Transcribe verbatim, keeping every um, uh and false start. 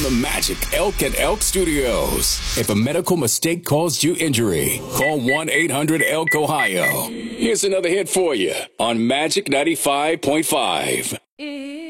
from the Magic Elk and Elk Studios. If a medical mistake caused you injury, call one eight hundred elk ohio. Here's another hit for you on Magic ninety-five point five.